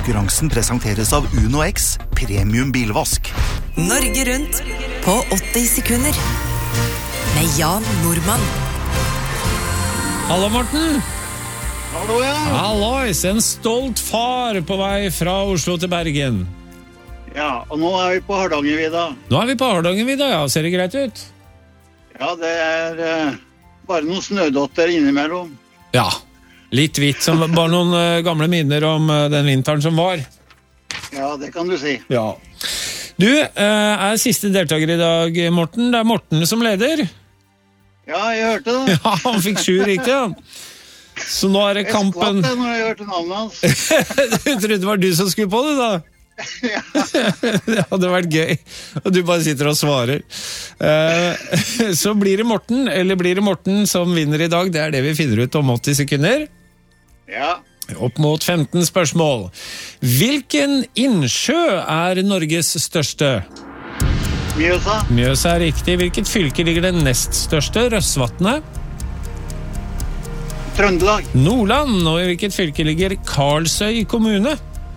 Konkurransen presenteres av Uno X, premium bilvask. Norge rundt på 80 sekunder. Med Jan Normann. Hallo, Morten. Hallo, ja. Hallois, en stolt far på vei fra Oslo til Bergen. Ja, og nå vi på Hardangervidda. Nå vi på Hardangervidda, ja. Ser det greit ut? Ja, det bare noen snødotter innimellom. Ja, litt hvitt, som bare noen gamle minner om den vinteren som var. Ja, det kan du si. Ja. Du siste deltaker i dag, Morten. Det Morten som leder. Ja, jeg hørte det. Ja, han fikk 7 riktig, ja. Så nå det kampen. Jeg skvatt det når jeg hørte navnet hans. Du trodde det var du som skulle på det, da? Ja. Det hadde vært gøy. Og du bare sitter og svarer. Så blir det Morten, eller blir det Morten som vinner i dag? Det det vi finner ut om 80 sekunder. Ja. Opp mot 15 spørsmål. Hvilken innsjø Norges største? Mjøsa. Mjøsa riktig. Hvilket fylke ligger det nest største? Røssvatnet? Trøndelag. Nordland. Og i hvilket fylke ligger Karlsøy kommune?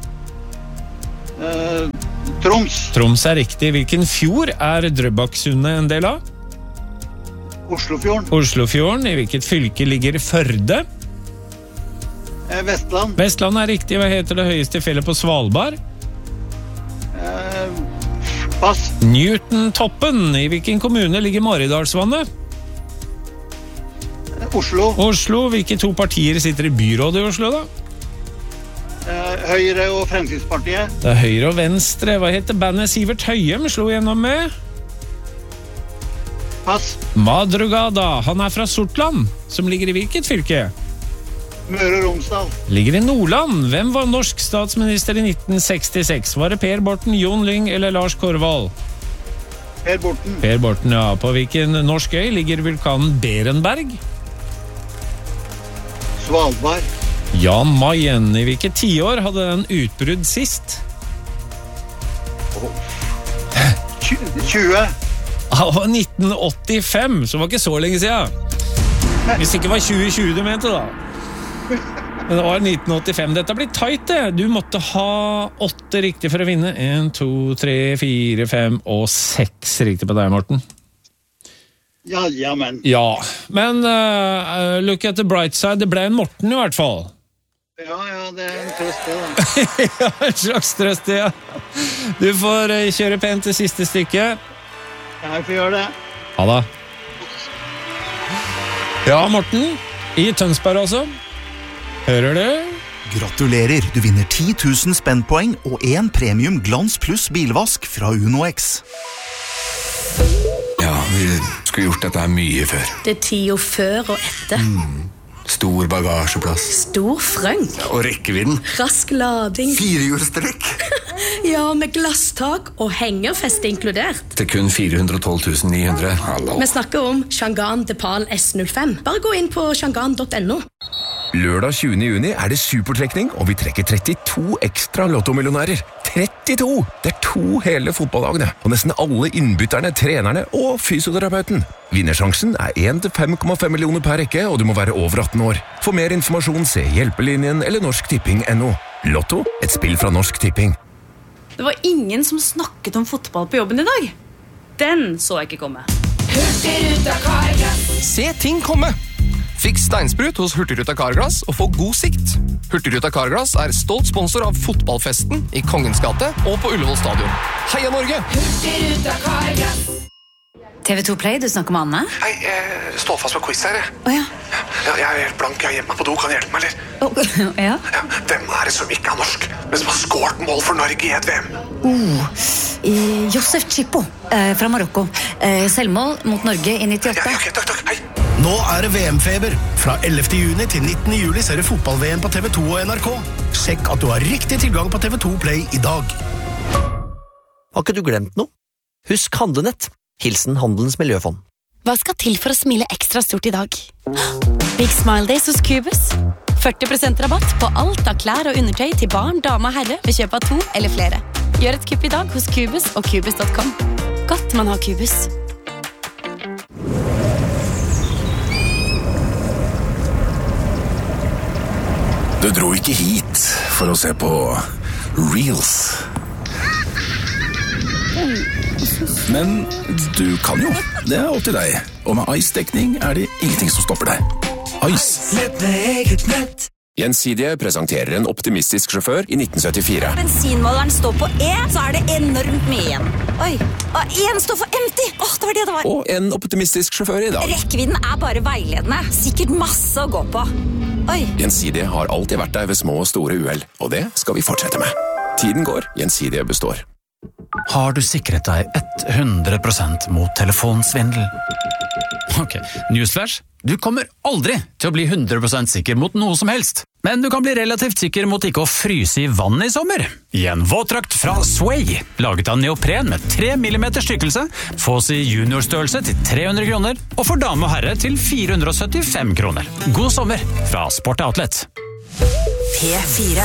Troms. Troms riktig. Hvilken fjord Drøbaksundet en del av? Oslofjorden. Oslofjorden. I hvilket fylke ligger Førde? Vestland. Vestland riktig. Hva heter det høyeste fjellet på Svalbard? Pass. Newton-toppen. I hvilken kommune ligger Maridalsvannet? Oslo. Oslo. Hvilke 2 partier sitter i byrådet i Oslo, da? Høyre og Fremskrittspartiet. Det Høyre og Venstre. Hva heter bandet Sivert Høyem slo gjennom med? Pass. Madrugada. Han fra Sortland, som ligger i hvilket fylke? Møre og Romsdal. Ligger i Nordland. Hvem var norsk statsminister i 1966? Var det Per Borten, Jon Lyng eller Lars Korvald? Per Borten. Per Borten, ja. På hvilken norsk øy ligger vulkanen Berenberg? Svalbard. Jan Mayen. I hvilket tiår hadde den utbrudd sist? 20. Av 1985, så var ikke så lenge siden. Hvis det ikke var 2020 du mente, da. Men det var 1985. Dette blir tight, det. Du måtte ha 8 riktig for å vinne. 1, 2, 3, 4, 5 og 6 riktig på deg, Morten. Ja, men. Ja, men look at the bright side. Det ble en Morten i hvert fall. Ja, det en trøst det, da. Ja, en slags trøst, ja. Du får kjøre pent til siste stykke. Jeg får gjøre det. Ha da. Ja, Morten. I Tønsberg altså. Hører du? Gratulerer, du vinner 10 000 spennpoeng og 1 premium Glans Plus bilvask fra Uno X. Ja, vi skulle gjort dette her mye før. Det tida før og etter. Stor bagasjeplass. Stor frønk. Ja, og rekkevidden. Rask lading. 4-hjulstrekk. Ja, med glasstak og hengerfeste inkludert. Til kun 412 900. Hallo. Vi snakker om Changan Depal S05. Bare gå inn på changan.no. Lørdag 20. juni det supertrekning, og vi trekker 32 ekstra lottomillionærer. 32! Det 2 hele fotballagene, og nesten alle innbytterne, trenerne og fysioterapeuten. Vinnersjansen 1 til 5,5 millioner per rekke, og du må være over 18 år. For mer informasjon, se Hjelpelinjen eller norsktipping.no. Lotto, et spill fra Norsk Tipping. Det var ingen som snakket om fotball på jobben i dag. Den så jeg ikke komme. Hurtigruta Carglass. Se ting komme! Fiks steinsprut hos Hurtigruta Carglass og få god sikt. Hurtigruta Carglass stolt sponsor av fotballfesten i Kongens gate og på Ullevål stadion. Heia Norge! Hurtigruta Carglass. TV2 Play, du snakker med Anne? Hei, jeg står fast på quiz her. Ja. Jeg helt blank, jeg hjemme på do, kan du hjelpe meg, eller? Ja. Hvem det som ikke norsk, men som har skåret mål for Norge i et VM? Josef Chipo fra Marokko. Selvmål mot Norge i 98. Ja, ok, takk, hei. Nå det VM-feber. Fra 11. juni til 19. juli ser du fotball-VM på TV2 og NRK. Sjekk at du har riktig tilgang på TV2 Play i dag. Har ikke du glemt noe? Husk Handlenett. Hilsen Handelens Miljøfond. Hva skal til for å smile ekstra stort i dag? Big Smile Days hos Cubus. 40% rabatt på alt av klær og undertøy til barn, dame og herre ved kjøp av 2 eller flere. Gjør et kupp i dag hos Cubus og Cubus.com. Godt man har Cubus. Du dro ikke hit for å se på Reels. Men du kan jo. Det er opp til deg. Og med Ice-dekning er det ingenting som stopper deg. Ice. Nett med eget nett. Gjensidige presenterer en optimistisk sjåfør i 1974. Bensinmåleren står på E, så er det enormt mye igjen. Oi, og en står for empty. Det var det det var. Og en optimistisk sjåfør i dag. Rekkevidden er bare veiledende. Sikkert masse å gå på. Oi. Gjensidige har alltid vært der ved små og store uheld, og det skal vi fortsette med. Tiden går, Gjensidige består. Har du sikret deg 100% mot telefonsvindel? Ok, newsflash. Du kommer aldri til å bli 100% sikker mot noe som helst. Men du kan bli relativt sikker mot ikke å fryse i vann i sommer. I en våtdrakt fra Sway, laget av neopren med 3 mm tykkelse, fås i juniorstørrelse til 300 kroner, og for dame og herre til 475 kroner. God sommer fra Sport Outlet. P4